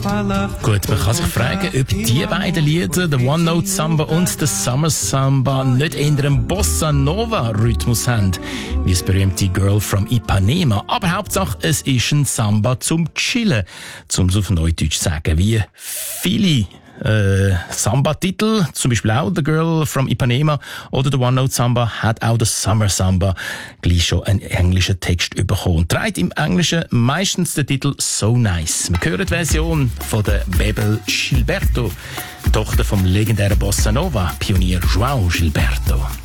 Gut, man kann sich fragen, ob die beiden Lieder, der One Note Samba und der Summer Samba, nicht eher einen Bossa Nova Rhythmus haben, wie das berühmte Girl from Ipanema. Aber Hauptsache, es ist ein Samba zum Chillen, um es auf Neudeutsch zu sagen, wie viele Samba-Titel, zum Beispiel auch The Girl from Ipanema oder The One Note Samba, hat auch der Summer Samba gleich schon einen englischen Text bekommen. Und trägt im Englischen meistens den Titel So Nice. Wir hören die Version von der Bebel Gilberto, Tochter vom legendären Bossa Nova Pionier João Gilberto.